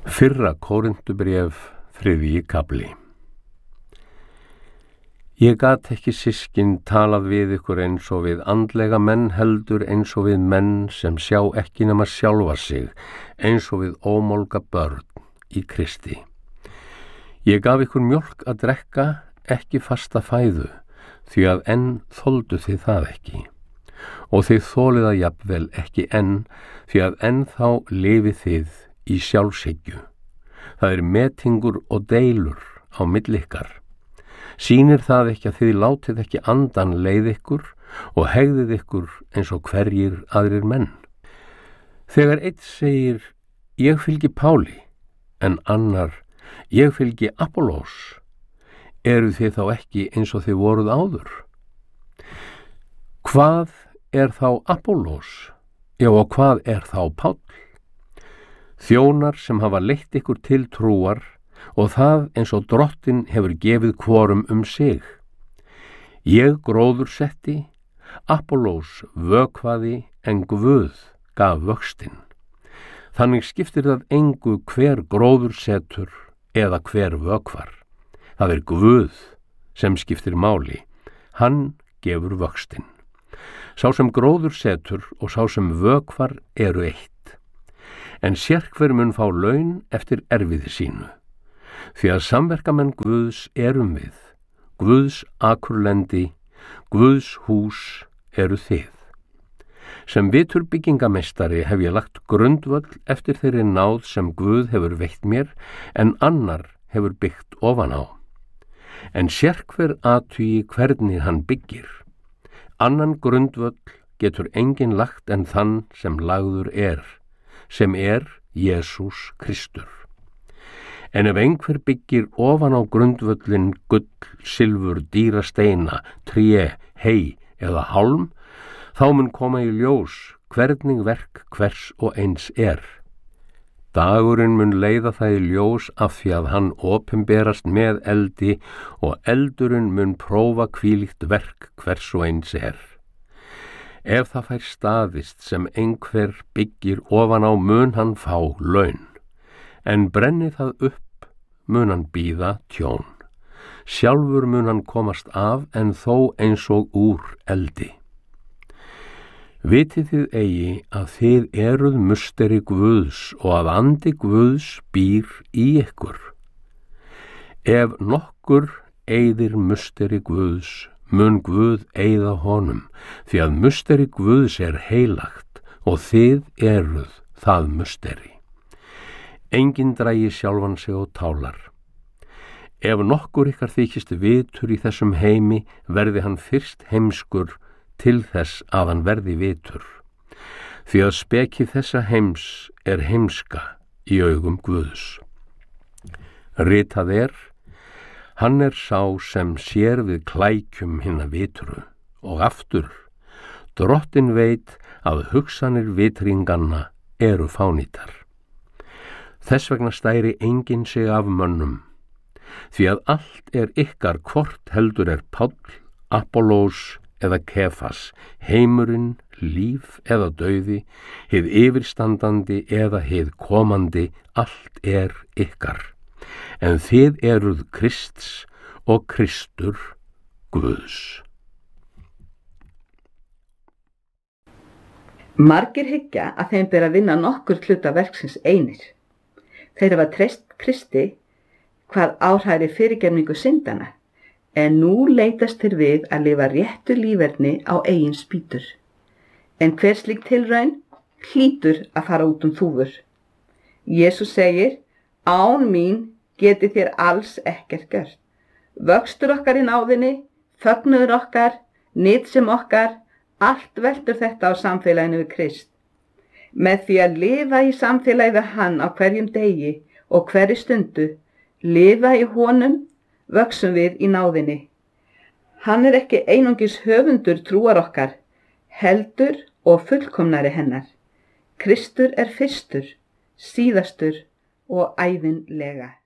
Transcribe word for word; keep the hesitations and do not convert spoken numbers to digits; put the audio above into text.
Fyrra Kórinthubréf, þriðji kafli. Ég gat ekki systkin talað við ykkur eins og við andlega menn heldur eins og við menn sem sjá ekki nema sjálfa sig, eins og við ómolga börn í Kristi. Ég gaf ykkur mjólk að drekka, ekki fasta fæðu, því að enn þoldu þið það ekki. Og þið þolið að jafnvel ekki enn, því að enn þá lifið þið í sjálfshyggju. Það er metingur og deilur á milli ykkar. Sýnir það ekki að þið látið ekki andan leið ykkur og hegðið ykkur eins og hverjir aðrir menn? Þegar einn segir, ég fylgi Páli, en annar, ég fylgi Apollos, eru þið þá ekki eins og þið voruð áður? Hvað er þá Apollos? Já, og hvað er þá Páll? Þjónar sem hafa leitt ykkur til trúar, og það eins og Drottinn hefur gefið hvorum um sig. Ég gróður setti, Apollos vökvaði, en Guð gaf vöxtinn. Þannig skiptir það engu hver gróður setur eða hver vökvar. Það er Guð sem skiptir máli, hann gefur vöxtinn. Sá sem gróður setur og sá sem vökvar eru eitt. En sérhver mun fá laun eftir erfiði sínu. Því að samverkamenn Guðs erum við, Guðs akurlendi, Guðs hús eru þið. Sem vitur byggingameistari hef ég lagt grundvöll eftir þeirri náð sem Guð hefur veitt mér, en annar hefur byggt ofan á. En sérhver athugi hvernig hann byggir. Annan grundvöll getur enginn lagt en þann sem lagður er, sem er Jesús Kristur. En ef einhver byggir ofan á grundvöllin gull, silfur, dýra steina, tré, hei eða hálm, þá mun koma í ljós hvernig verk hvers og eins er. Dagurinn mun leiða það í ljós af því að hann opinberast með eldi og eldurinn mun prófa hvílíkt verk hvers og eins er. Ef það fær staðist sem einhver byggir ofan á mun hann fá laun. En brenni það upp, mun hann bíða tjón. Sjálfur mun hann komast af, en þó eins og úr eldi. Vitið þið eigi að þið eruð musteri Guðs og að andi Guðs býr í ykkur. Ef nokkur eyðir musteri Guðs, mun Guð eyða honum, því að musteri Guðs er heilagt og þið eruð það musteri. Enginn dragi sjálfan sig og tálar. Ef nokkur ykkar þykist vitur í þessum heimi, verði hann fyrst heimskur til þess að hann verði vitur. Því að speki þessa heims er heimska í augum Guðs. Ritað er, hann er sá sem sér við klækjum hinna vitru, og aftur, Drottinn veit að hugsanir vitringanna eru fánýtar. Þess vegna stæri enginn sig af mönnum, því að allt er ykkar hvort heldur er Páll, Apollos eða Kefas, heimurinn, líf eða dauði, hið yfirstandandi eða hið komandi, allt er ykkar. En þið eruð Krists og Kristur Guðs. Margir hyggja að þeim ber að vinna nokkur hluta verksins einir. Þeir hafa treyst Kristi hvað áhræri fyrirgefningu syndana, en nú leitast þeir við að lifa réttu líferni á eigin spýtur. En hver slík tilraun hlýtur að fara út um þúfur. Jesús segir, án mín geti þér alls ekkert gjört. Vöxtur okkar í náðinni, fögnuður okkar, nytsem okkar, allt veltur þetta á samfélaginu við Krist. Með því að lifa í samfélagi við hann á hverjum degi og hverju stundu, lifa í honum, vöxum við í náðinni. Hann er ekki einungis höfundur trúar okkar, heldur og fullkomnari hennar. Kristur er fyrstur, síðastur og ævinlega.